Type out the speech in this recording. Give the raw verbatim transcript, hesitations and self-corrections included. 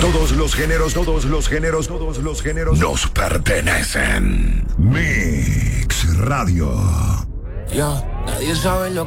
Todos los géneros, todos los géneros, todos los géneros nos pertenecen. Mix Radio. Ya, nadie sabe lo